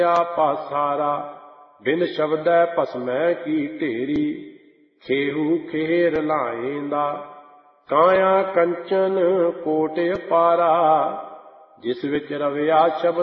ਪਾਸਾਰਾ ਬਿਨ ਸ਼ਬਦੈ ਭਸਮੈ ਕੀ ਢੇਰੀ ਖੇਹੂ ਖੇਰ ਲਾਏਂਦਾ ਕਾਇਆ ਕੰਚਨ ਕੋਟ ਅਪਾਰਾ ਜਿਸ ਵਿੱਚ ਰਵਿਆ ਸ਼ਬਦ